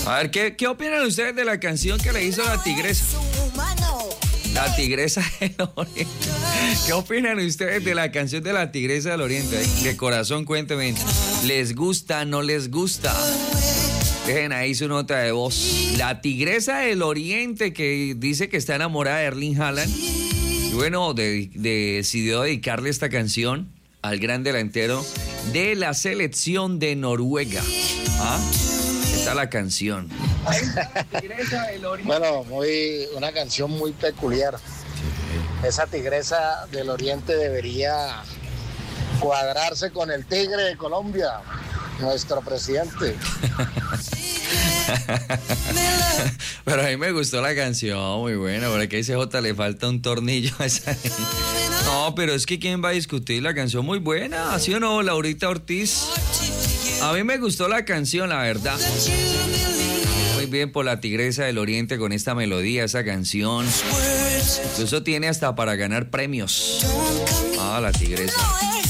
A ver, ¿qué opinan ustedes de la canción que le hizo la tigresa? La tigresa del Oriente. ¿Qué opinan ustedes de la canción de la tigresa del Oriente? De corazón, cuéntenme. ¿Les gusta, no les gusta? Dejen ahí su nota de voz. La tigresa del Oriente, que dice que está enamorada de Erling Haaland. Y bueno, decidió dedicarle esta canción al gran delantero de la selección de Noruega. ¿Ah? Está la canción. Bueno, una canción muy peculiar. Esa tigresa del Oriente debería cuadrarse con el tigre de Colombia, nuestro presidente. Pero a mí me gustó la canción, muy buena. Por aquí a CJ le falta un tornillo a esa gente. No, pero es que ¿quién va a discutir la canción? Muy buena, ¿sí o no, Laurita Ortiz? A mí me gustó la canción, la verdad. Muy bien por la tigresa del Oriente con esta melodía, esa canción. Incluso tiene hasta para ganar premios. Ah, la tigresa.